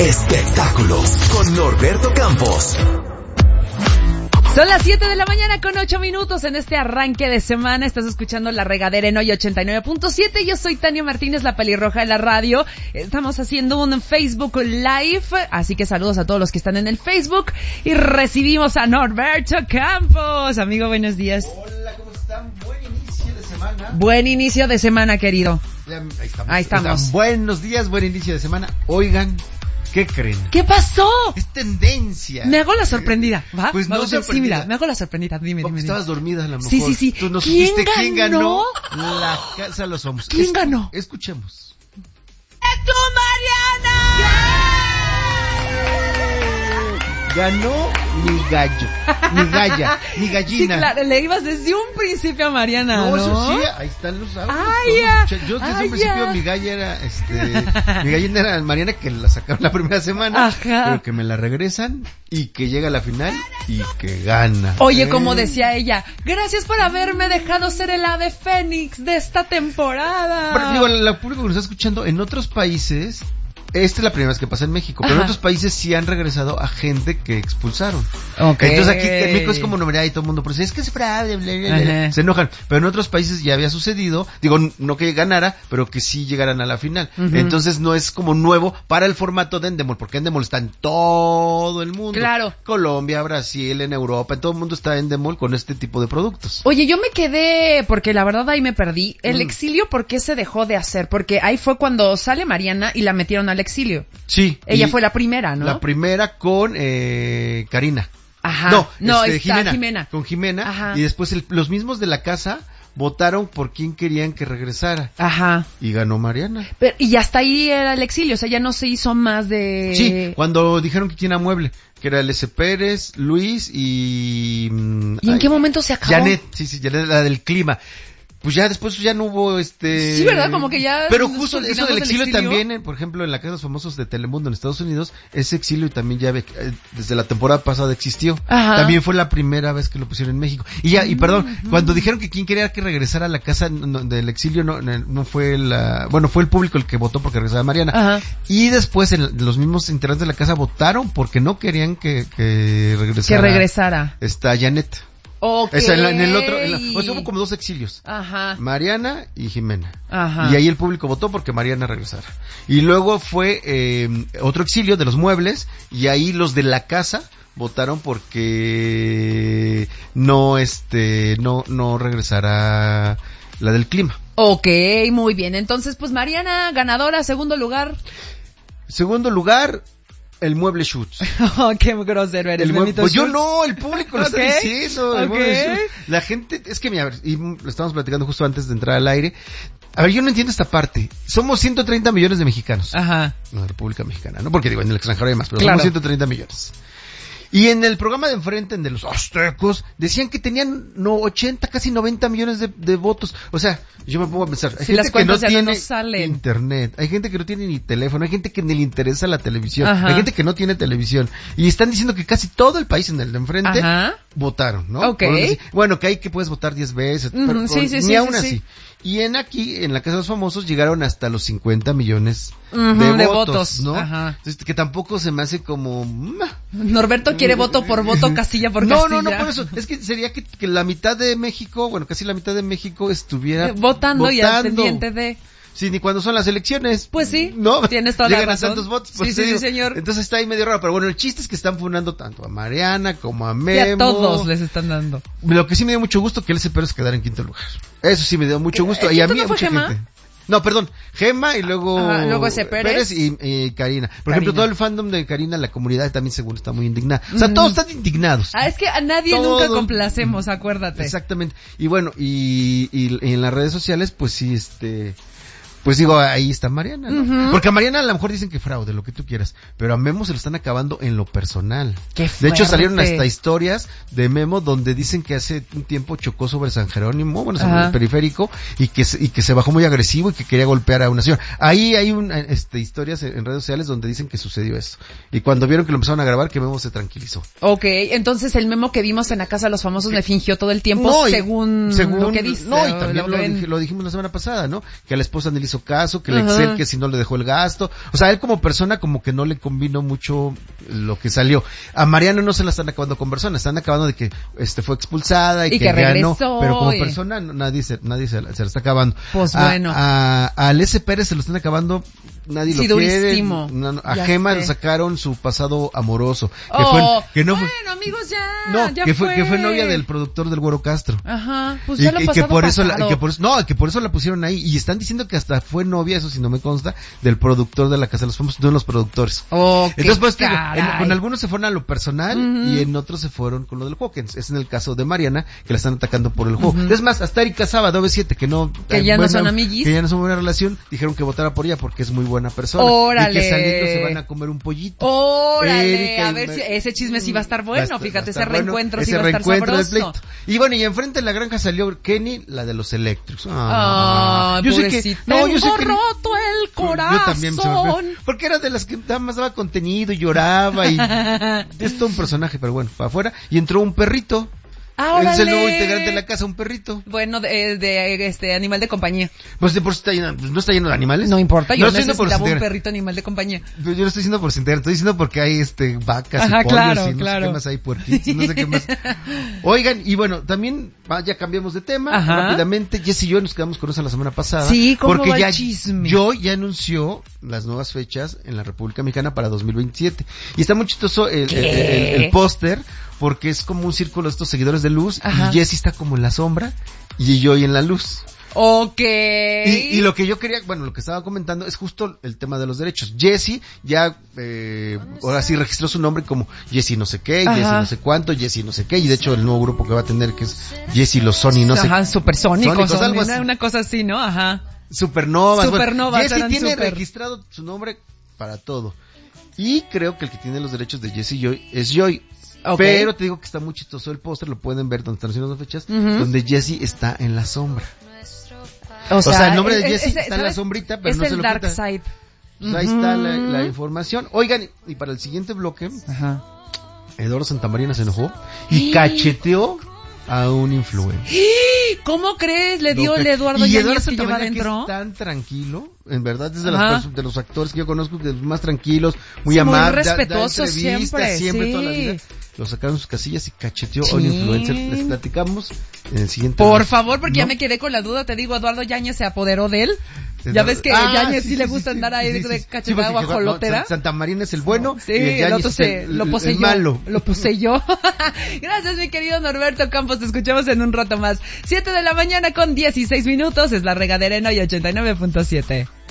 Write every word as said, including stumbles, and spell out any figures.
Espectáculos con Norberto Campos. Son las siete de la mañana con ocho minutos en este arranque de semana. Estás escuchando La Regadera en Hoy ochenta y nueve punto siete. Yo soy Tania Martínez, la pelirroja de la radio. Estamos haciendo un Facebook Live, así que saludos a todos los que están en el Facebook. Y recibimos a Norberto Campos. Amigo, buenos días. Hola, ¿cómo están? Buen inicio de semana. Buen inicio de semana, querido. Ya, ahí estamos. Ahí estamos. Están. Buenos días, buen inicio de semana. Oigan, ¿qué creen? ¿Qué pasó? Es tendencia. Me hago la sorprendida, ¿va? Pues no Vamos, sorprendida. Sí, mira, me hago la sorprendida. Dime, dime, dime. Estabas dormida a lo mejor. Sí, sí, sí. Tú nos ¿Quién dijiste quién ganó? ganó la Casa de los Famosos. ¿Quién Es- ganó? Escuchemos. ¡Es tu Mariana! Ganó mi gallo, mi galla, mi gallina. Sí, claro, le ibas desde un principio a Mariana, ¿no? No, eso sí, ahí están los audios. Ay, todos. ya. Yo desde Ay, un principio ya. mi galla era, este, mi gallina era Mariana, que la sacaron la primera semana, Ajá. pero que me la regresan y que llega a la final y que gana. Oye, ¿Eh? como decía ella, gracias por haberme dejado ser el ave fénix de esta temporada. Pero, digo, la público que nos está escuchando, en otros países, esta es la primera vez que pasa en México, pero Ajá. en otros países sí han regresado a gente que expulsaron. Ok. Entonces aquí en México es como novedad y todo el mundo, pero si es que es fraude, bla, bla, bla, Ajá. se enojan. Pero en otros países ya había sucedido, digo, no que ganara, pero que sí llegaran a la final. Ujú. Entonces no es como nuevo para el formato de Endemol, porque Endemol está en todo el mundo. Claro. Colombia, Brasil, en Europa, en todo el mundo está Endemol con este tipo de productos. Oye, yo me quedé, porque la verdad ahí me perdí. El Mm. exilio, ¿por qué se dejó de hacer? Porque ahí fue cuando sale Mariana y la metieron al exilio. Sí. Ella y fue la primera, ¿no? La primera con eh, Karina. Ajá. No, no este, está Jimena, Jimena. Con Jimena. Ajá. Y después el- los mismos de la casa votaron por quién querían que regresara. Ajá. Y ganó Mariana. Pero, y hasta ahí era el exilio, o sea, ya no se hizo más de... Sí, cuando dijeron que quién era Mueble, que era el S. Pérez, Luis y... mm, ¿Y en ay, qué momento se acabó? Janet, sí, sí, Janet, la del clima. Pues ya después ya no hubo este... Sí, ¿verdad? Como que ya Pero nos justo eso olvidamos del del exilio, exilio. también, eh, por ejemplo, en la Casa de los Famosos de Telemundo en Estados Unidos, ese exilio también ya ve- eh, desde la temporada pasada existió. Ajá. También fue la primera vez que lo pusieron en México. Y ya, y perdón, cuando dijeron que quien quería que regresara a la casa no, del exilio, no, no no fue la... Bueno, fue el público el que votó porque regresara Mariana. Ajá. Y después en, los mismos integrantes de la casa votaron porque no querían que, que regresara. Que regresara. Está Janet. Ok. O sea, en, la- en el otro, en la- o sea, hubo como dos exilios. Ajá. Mariana y Jimena. Ajá. Y ahí el público votó porque Mariana regresara. Y luego fue eh, otro exilio de los muebles y ahí los de la casa votaron porque no este no no regresará la del clima. Ok, muy bien. Entonces, pues Mariana, ganadora, segundo lugar. Segundo lugar, el mueble Schutz. Oh, qué grosero eres, El mueble- Benito pues yo Schultz. no, el público lo Ok, está diciendo. El ok. mueble Schutz. La gente, es que mira, a ver, y lo estamos platicando justo antes de entrar al aire. A ver, yo no entiendo esta parte. Somos ciento treinta millones de mexicanos. Ajá. No, la República Mexicana, ¿no? Porque digo, en el extranjero hay más, pero Claro. somos ciento treinta millones. Y en el programa de enfrente, en de los aztecos, decían que tenían no ochenta, casi noventa millones de, de votos. O sea, yo me pongo a pensar, hay Si las gente que no cuentas ya no tiene nos salen. internet, hay gente que no tiene ni teléfono, hay gente que ni le interesa la televisión, Ajá. hay gente que no tiene televisión. Y están diciendo que casi todo el país en el de enfrente Ajá. votaron, ¿no? Ok. Por decir, bueno, que hay que puedes votar diez veces, Ujú, pero sí, con- sí, ni sí, aún sí, así. sí. Y en aquí, en la Casa de los Famosos, llegaron hasta los cincuenta millones Ujú, de, de votos, votos, ¿no? ajá. Entonces, que tampoco se me hace como... mm, Norberto quiere voto por voto, casilla por no, casilla. no, no, por eso. Es que sería que, que la mitad de México, bueno, casi la mitad de México estuviera Eh, Votando, y al votando. pendiente de... Sí, ni cuando son las elecciones. Pues sí, no, tienes toda la llegan a razón. tantos votos. Sí, pues sí, te sí, digo. señor. Entonces está ahí medio raro, pero bueno, el chiste es que están funando tanto a Mariana como a Y Memo. a todos les están dando. Lo que sí me dio mucho gusto que el S. Pérez quedara en quinto lugar. Eso sí me dio mucho gusto. ¿En Y a quinto mí no a fue mucha Gema? gente. No, perdón, Gema y luego... Ajá, luego ese Pérez. y, y Karina. Por Karina. ejemplo, todo el fandom de Karina, la comunidad también seguro está muy indignada. O sea, Mm. todos están indignados. Ah, es que a nadie Todo- nunca complacemos, acuérdate. Exactamente. Y bueno, y, y, y en las redes sociales, pues sí, este... Pues digo, ahí está Mariana, ¿no? Ujú. Porque a Mariana a lo mejor dicen que fraude, lo que tú quieras, pero a Memo se lo están acabando en lo personal. Qué De hecho, fuerte. salieron hasta historias de Memo donde dicen que hace un tiempo chocó sobre San Jerónimo, bueno, sobre Ajá. el periférico, y que, se- y que se bajó muy agresivo y que quería golpear a una señora. Ahí hay un, este, historias en redes sociales donde dicen que sucedió eso. Y cuando vieron que lo empezaron a grabar, que Memo se tranquilizó. Ok, entonces el Memo que vimos en la Casa de los Famosos le fingió todo el tiempo No, y- según, según lo que dice. No, y o también lo lo, que ven. dije- lo dijimos la semana pasada, ¿no? Que a la esposa ni le hizo hizo caso, que el Ajá. Excel que si no le dejó el gasto. O sea, él como persona como que no le combinó mucho lo que salió. A Mariana no se la están acabando con personas, están acabando de que este fue expulsada y, Y que, que ganó, regresó, pero como y- persona no- nadie se, nadie se, la- se la está acabando. Pues A- bueno. A, a Al S. Pérez se lo están acabando, nadie Sí, lo quiere. durísimo. No, no, a Ya Gema sé. le sacaron su pasado amoroso, que Oh, fue, que no fue, bueno, amigos, ya, no, ya que fue, que fue novia del productor del Güero Castro. Ajá, pues Y ya lo que, y que pasado, por eso la, pasado. y que por eso, no, que por eso la pusieron ahí. Y están diciendo que hasta fue novia, eso si no me consta, del productor de La Casa de los Famosos, de uno de los productores. Oh, qué Entonces, pues, te digo, en- caray. con algunos se fueron a lo personal Ujú. y en otros se fueron con lo del juego, que es en el caso de Mariana, que la están atacando por el juego. Es más, hasta Erika Saba, B siete, que no... Que eh, ya no buena- son amiguis. Que ya no son buena relación, dijeron que votara por ella porque es muy buena persona. Órale. Y que saliendo se van a comer un pollito. Órale, Erika a y ver Ma- si ese chisme sí va a estar Va a bueno, estar- fíjate, va a ese estar bueno, reencuentro sí ese va a estar reencuentro del sabroso. pleito. Y bueno, y enfrente de la granja salió Kenny, la de los eléctricos. Ah, yo sé que, pobrecita. no, yo sé Tengo que roto el corazón. Yo también se me- porque era de las que nada más daba contenido y lloraba y es todo un personaje, pero bueno, para afuera y entró un perrito. Ah, Es el nuevo órale. integrante de la casa, un perrito. Bueno, de, de este animal de compañía. Pues de por sí está lleno, pues no está lleno de animales. No importa, yo no estoy diciendo por necesitaba un integra- perrito animal de compañía. Yo no estoy diciendo por integra, estoy diciendo porque hay este vacas Ajá, y pollos claro, y no claro. sé qué más hay, puerquitos, no sé qué más. Oigan, y bueno, también va, ya cambiamos de tema Ajá. rápidamente. Jess y yo nos quedamos con eso la semana pasada. Sí, ¿cómo porque va el ya chisme? yo ya anunció las nuevas fechas en la República Mexicana para dos mil veintisiete. Y está muy chistoso el, el, el- el póster porque es como un círculo de estos seguidores de luz. Ajá. Y Jessy está como en la sombra y yo en la luz. Ok. Y, y lo que yo quería, bueno, lo que estaba comentando es justo el tema de los derechos. Jessy ya, eh, ahora sí registró su nombre como Jessy no sé qué, Ajá. Jessy no sé cuánto, Jessy no sé qué, y de hecho el nuevo grupo que va a tener que es Jessy los Sony no sé Ajá, supersónicos, Sónicos, son, algo una, así. una cosa así, ¿no? Ajá. Supernovas. Supernovas, Jessy eran tiene super. registrado su nombre para todo. Y creo que el que tiene los derechos de Jessy Joy es Joy. Ok. Pero te digo que está muy chistoso el póster, lo pueden ver donde están haciendo las fechas, Ujú. donde Jessy está en la sombra. O O sea, el nombre de es- Jessy es- está en la ¿sabes? sombrita, pero es no se el lo dark quita. side. Pues ahí está la, Ujú. la información. Oigan, y para el siguiente bloque, Ajá. Eduardo Santamarina se enojó y cacheteó a un influencer. ¿Cómo crees? Le dio Lo que- el Eduardo y Yáñez Eduardo que lleva Santamarina, que adentro. es tan tranquilo, en verdad es de, Ajá. las perso- de los actores que yo conozco, de los más tranquilos, muy Sí, muy amables, da- da respetuoso entrevistas, siempre, toda la sí. vida. Lo sacaron sus casillas y cacheteó a Sí. un influencer. Les platicamos en el siguiente Por bloque. favor, porque ya ¿No? me quedé con la duda, te digo, Eduardo Yáñez se apoderó de él. Ya Eduardo- ves que Ah, Yáñez sí, sí, le sí, gusta sí, andar ahí sí, de, sí, de sí. cachetada Sí, porque guajolotera. no, Santa Marina es el bueno Sí, y el el Yáñez otro es se, el, lo el- poseyó. el malo. Lo poseyó. Gracias, mi querido Norberto Campos. Te escuchamos en un rato más. Siete de la mañana con dieciséis minutos. Es la regadera en hoy ochenta y nueve punto siete.